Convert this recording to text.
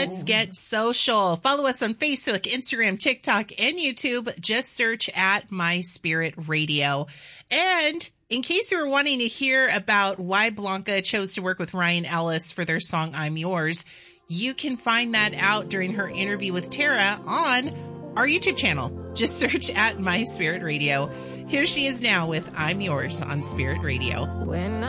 Let's get social. Follow us on Facebook, Instagram, TikTok, and YouTube. Just search at My Spirit Radio. And in case you were wanting to hear about why Blanca chose to work with Ryan Ellis for their song I'm Yours, you can find that out during her interview with Tara on our YouTube channel. Just search at My Spirit Radio. Here she is now with I'm Yours on Spirit Radio.